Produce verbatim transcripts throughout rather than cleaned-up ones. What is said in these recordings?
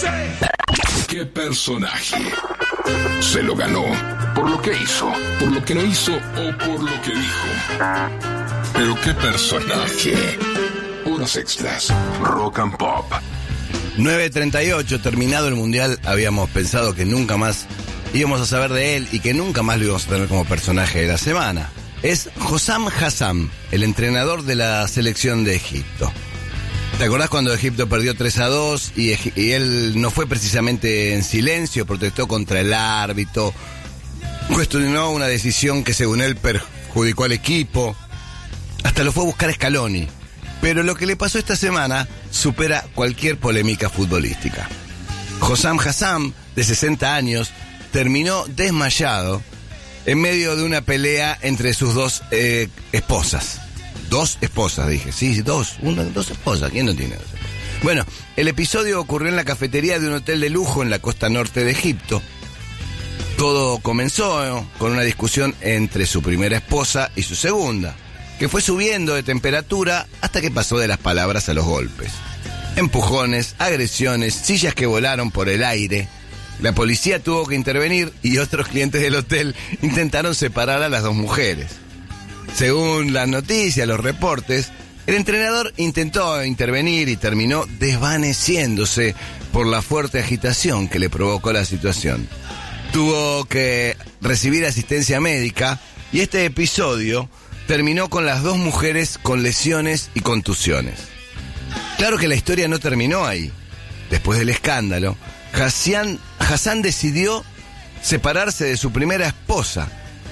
¿Qué personaje se lo ganó? ¿Por lo que hizo? ¿Por lo que no hizo? ¿O por lo que dijo? Pero qué personaje. Horas extras. Rock and Pop. nueve treinta y ocho, terminado el Mundial, habíamos pensado que nunca más íbamos a saber de él y que nunca más lo íbamos a tener como personaje de la semana. Es Hossam Hassam, el entrenador de la selección de Egipto. ¿Te acordás cuando Egipto perdió tres a dos y, y él no fue precisamente en silencio, protestó contra el árbitro, cuestionó una decisión que según él perjudicó al equipo, hasta lo fue a buscar Scaloni? Pero lo que le pasó esta semana supera cualquier polémica futbolística. Hossam Hassam, de sesenta años, terminó desmayado en medio de una pelea entre sus dos eh, esposas. Dos esposas, dije. Sí, dos. Una, dos esposas. ¿Quién no tiene dos esposas? Bueno, el episodio ocurrió en la cafetería de un hotel de lujo en la costa norte de Egipto. Todo comenzó con una discusión entre su primera esposa y su segunda, que fue subiendo de temperatura hasta que pasó de las palabras a los golpes. Empujones, agresiones, sillas que volaron por el aire. La policía tuvo que intervenir y otros clientes del hotel intentaron separar a las dos mujeres. Según las noticias, los reportes, el entrenador intentó intervenir y terminó desvaneciéndose por la fuerte agitación que le provocó la situación. Tuvo que recibir asistencia médica y este episodio terminó con las dos mujeres con lesiones y contusiones. Claro que la historia no terminó ahí. Después del escándalo, Hassan, Hassan decidió separarse de su primera esposa,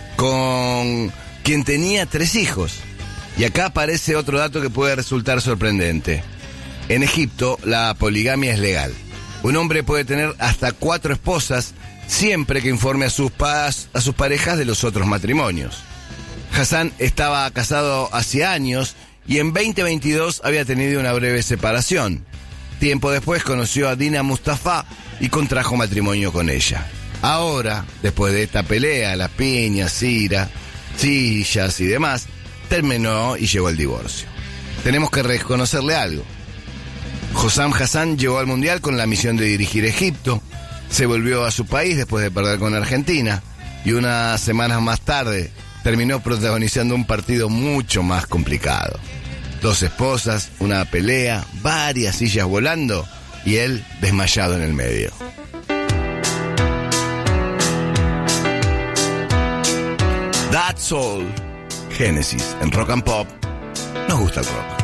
con quien tenía tres hijos. Y acá aparece otro dato que puede resultar sorprendente. En Egipto, la poligamia es legal. Un hombre puede tener hasta cuatro esposas siempre que informe a sus, pas, a sus parejas de los otros matrimonios. Hassan estaba casado hace años y en veinte veintidós había tenido una breve separación. Tiempo después conoció a Dina Mustafa y contrajo matrimonio con ella. Ahora, después de esta pelea, las piñas, ira, sillas y demás, terminó y llegó al divorcio. Tenemos que reconocerle algo. Hossam Hassam llegó al Mundial con la misión de dirigir Egipto, se volvió a su país después de perder con Argentina y unas semanas más tarde terminó protagonizando un partido mucho más complicado. Dos esposas, una pelea, varias sillas volando y él desmayado en el medio. That's all. Génesis en Rock and Pop. Nos gusta el rock.